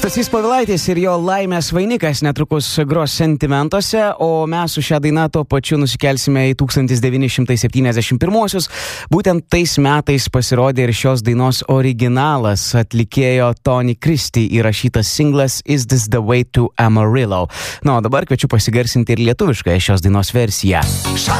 Stasys Povilaitis ir jo laimės vainikas netrukus gros Sentimentuose, o mes su šią dainą tuo pačiu nusikelsime į 1971-uosius. Būtent tais metais pasirodė ir šios dainos originalas, atlikėjo Tony Christie įrašytas singlas Is This The Way To Amarillo. Na, o dabar kviečiu pasigarsinti ir lietuviškąją šios dainos versiją.